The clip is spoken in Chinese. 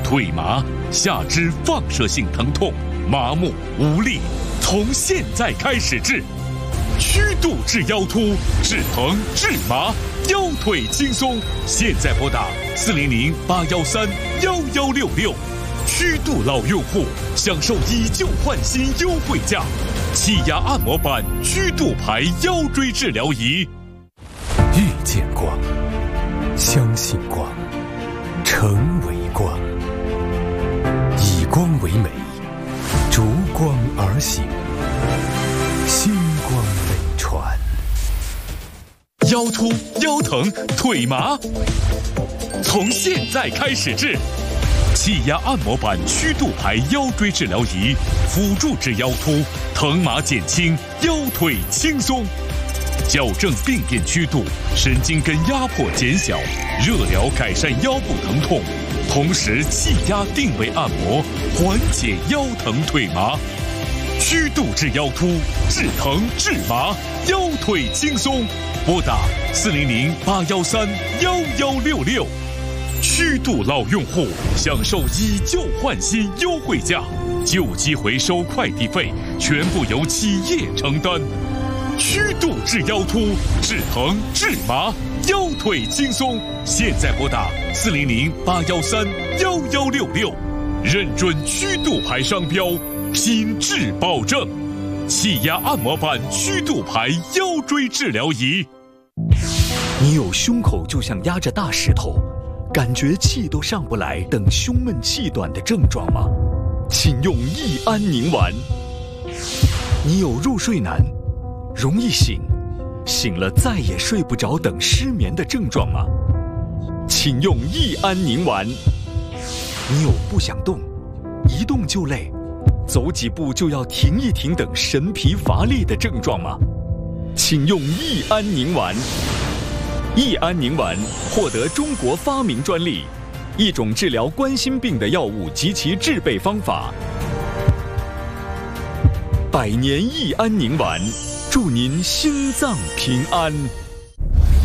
腿麻、下肢放射性疼痛、麻木无力，从现在开始治。曲度治腰突，治疼治麻，腰腿轻松。现在拨打400-813-1166，曲度老用户享受以旧换新优惠价，气压按摩板曲度牌腰椎治疗仪。 遇见光，相信光，成为光，以光为美，逐光而行，星光飞传。 腰突、腰疼、腿麻，从现在开始治。气压按摩板曲度牌腰椎治疗仪，辅助治腰突，疼麻减轻，腰腿轻松。矫正病变曲度，神经根压迫减小，热疗改善腰部疼痛，同时气压定位按摩，缓解腰疼腿麻。曲度治腰突，治疼治麻，腰腿轻松。拨打400-813-1166。曲度老用户享受以旧换新优惠价，旧机回收快递费全部由企业承担。曲度治腰突，治疼治麻，腰腿轻松。现在拨打400-813-1166，认准曲度牌商标，品质保证。气压按摩板曲度牌腰椎治疗仪。 你有胸口就像压着大石头，感觉气都上不来等胸闷气短的症状吗？请用益安宁丸。你有入睡难、容易醒了再也睡不着等失眠的症状吗？请用益安宁丸。你有不想动、一动就累、走几步就要停一停等神疲乏力的症状吗？请用益安宁丸。益安宁丸获得中国发明专利，一种治疗冠心病的药物及其制备方法。百年益安宁丸，祝您心脏平安。